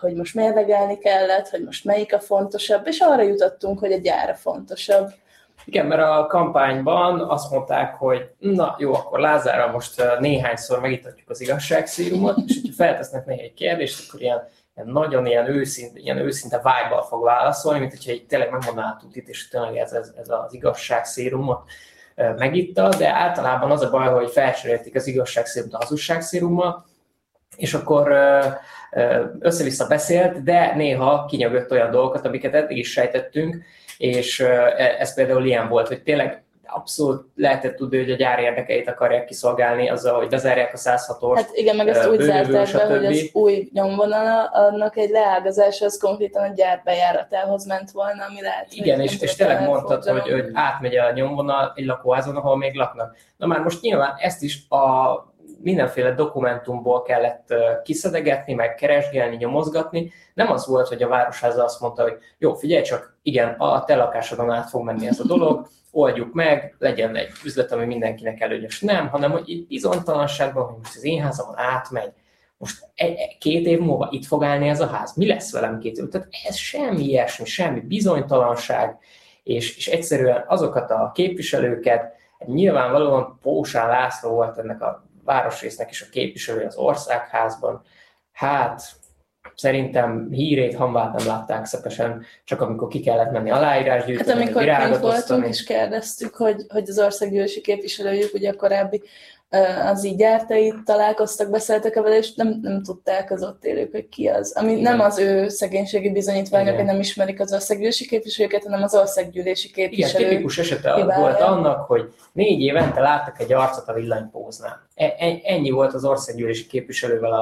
hogy most mérlegelni kellett, hogy most melyik a fontosabb, és arra jutottunk, hogy a gyár a fontosabb. Igen, mert a kampányban azt mondták, hogy na jó, akkor Lázárral most néhányszor megítatjuk az igazságszírumot, és hogyha feltesznek neki egy kérdést, akkor nagyon őszinte vibe-bal fog válaszolni, mint hogyha így tényleg megmondaná itt, és tényleg ez az igazságszírumot megitta, de általában az a baj, hogy felcserélték az igazságszírumot a hazugságszírummal, és akkor össze-vissza beszélt, de néha kinyögött olyan dolgokat, amiket eddig is sejtettünk, és ez például ilyen volt, hogy tényleg abszolút lehetett tudni, hogy a gyár érdekeit akarják kiszolgálni azzal, hogy bezárják a 106-os. Hát igen, meg ezt úgy zárták be, hogy az új nyomvonala, annak egy leágazása az konkrétan a gyár bejáratához ment volna, ami lehet. Igen, és tényleg mondtad, hogy átmegy a nyomvonal egy lakóházon, ahol még laknak. Na már most nyilván ezt is a mindenféle dokumentumból kellett kiszedegetni, meg keresgélni, nyomozgatni. Nem az volt, hogy a városháza azt mondta, hogy jó, figyelj csak, igen, a te lakásodon át fog menni ez a dolog, oldjuk meg, legyen egy üzlet, ami mindenkinek előnyös. Nem, hanem hogy itt bizonytalanságban, hogy most az én házamon átmegy, most 2 év múlva itt fog állni ez a ház. Mi lesz velem 2 év? Tehát ez semmi ilyesmi, semmi bizonytalanság, és egyszerűen azokat a képviselőket, nyilvánvalóan Pósán László volt ennek a városrésznek is a képviselő az országházban. Hát szerintem hírét, hamvát nem látták szepesen, csak amikor ki kellett menni aláírásgyűjteni, hát amikor kint voltunk és kérdeztük, hogy az országgyűlési képviselőjük, ugye a korábbi az így gyártait találkoztak, beszéltek vele, és nem tudták az ott élők, hogy ki az. Ami igen. Nem az ő szegénységi bizonyítványok, hogy nem ismerik az országgyűlési képviselőket, hanem az országgyűlési képviselők. Igen, tipikus esete volt annak, hogy 4 évente láttak egy arcot a villanypóznál. Ennyi volt az országgyűlési képviselővel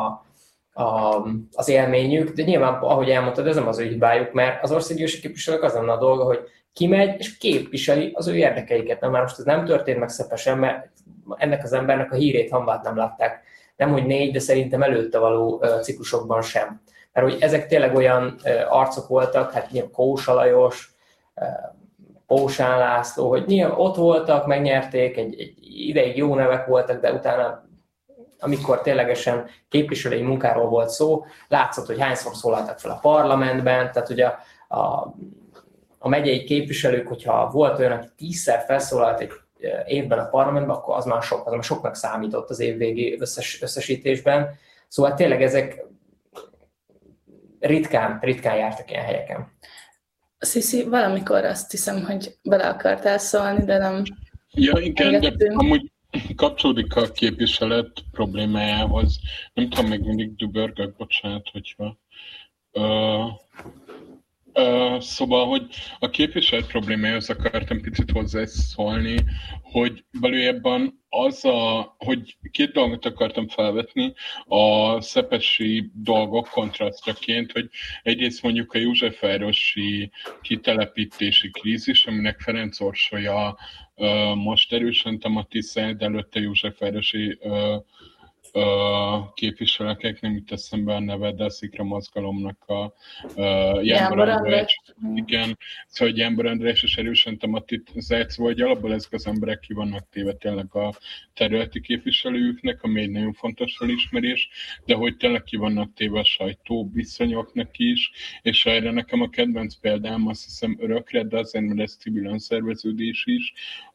az élményük, de nyilván, ahogy elmondtad, ez nem az ő hibájuk, mert az országgyűlési képviselők az lenne a dolga, hogy kimegy és képviseli az ő érdekeiket. Na már most ez nem történt meg szepesen, mert ennek az embernek a hírét, hamvát nem látták. Nem, hogy 4, de szerintem előtte való ciklusokban sem. Mert hogy ezek tényleg olyan arcok voltak, hát nyilván Kósa Lajos, Pósán László, hogy nyilván ott voltak, megnyerték, egy ideig jó nevek voltak, de utána, amikor ténylegesen képviselői munkáról volt szó, látszott, hogy hányszor szólaltak fel a parlamentben, tehát ugye a megyei képviselők, hogyha volt olyan, aki 10-szer felszólalt egy évben a parlamentben, akkor az már soknak számított az évvégi összesítésben. Szóval tényleg ezek ritkán jártak ilyen helyeken. Sziszi, valamikor azt hiszem, hogy bele akartál szólni, de nem. Ja, igen, de amúgy kapcsolódik a képviselet problémájához. Nem tudom, még mindig dübörgök, bocsánat, hogyha... Szóval, hogy a képviselet problémájához akartam picit hozzászólni, hogy valójában hogy 2 dolgot akartam felvetni a szepesi dolgok kontrasztjaként, hogy egyrészt mondjuk a Józsefvárosi kitelepítési krízis, aminek Ferenc Orsolya most erősen tematizált, de előtte Józsefvárosi képviselőknek nem jut eszembe a neve, de a Szikra mozgalomnak a Jámbor András. Igen, szóval Jámbor András is erősen tematizált, szóval hogy alapból ezek az emberek ki vannak téve tényleg a területi képviselőjüknek, ami egy nagyon fontos felismerés, de hogy tényleg ki vannak téve a sajtó viszonyoknak is, és erre nekem a kedvenc példám azt hiszem örökre, de azért, mert ez civil önszerveződés is,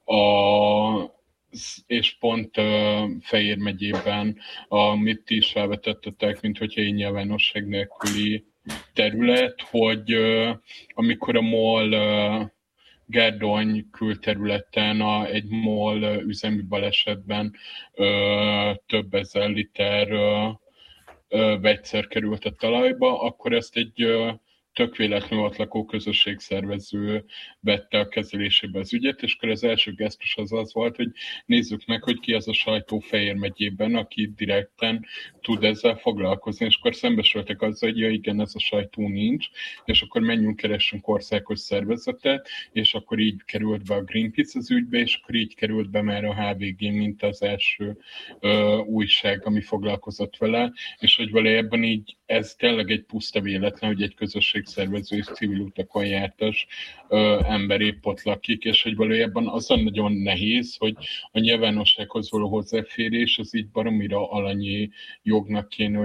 és pont Fejér megyében, amit ti is felvetettetek, mint hogyha egy nyilvánosság nélküli terület, hogy amikor a MOL Gárdony külterületen egy MOL üzemi balesetben több ezer liter vegyszer került a talajba, akkor ezt egy tök véletlenül ott lakó közösségszervező vette a kezelésébe az ügyet, és akkor az első gesztus az volt, hogy nézzük meg, hogy ki az a sajtó Fejér megyében, aki direkten tud ezzel foglalkozni, és akkor szembesültek azzal, hogy ja igen, ez a sajtó nincs, és akkor menjünk, keressünk országos szervezetet, és akkor így került be a Greenpeace az ügybe, és akkor így került be már a HVG, mint az első újság, ami foglalkozott vele, és hogy valójában így ez tényleg egy puszta véletlen, hogy egy közösségszervező és civil utakon jártas ember épp ott lakik, és hogy valójában azon nagyon nehéz, hogy a nyilvánossághoz való hozzáférés az így baromira alanyi jognak kéne,